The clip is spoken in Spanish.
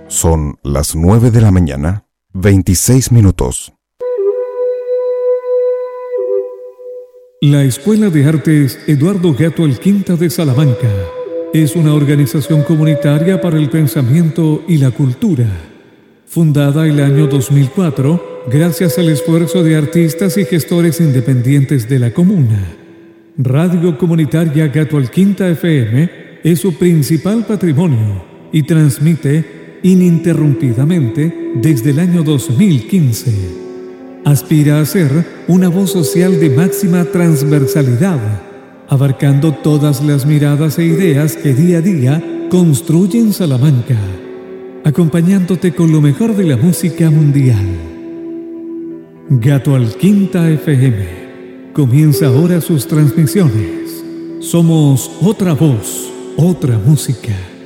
Son las 9 de la mañana, 26 minutos. La Escuela de Artes Eduardo Gato Alquinta de Salamanca es una organización comunitaria para el pensamiento y la cultura. Fundada el año 2004, gracias al esfuerzo de artistas y gestores independientes de la comuna. Radio Comunitaria Gato Alquinta FM es su principal patrimonio y transmite ininterrumpidamente desde el año 2015. Aspira a ser una voz social de máxima transversalidad, abarcando todas las miradas e ideas que día a día construyen Salamanca, acompañándote con lo mejor de la música mundial. Gato Alquinta FM comienza ahora sus transmisiones. Somos otra voz, otra música.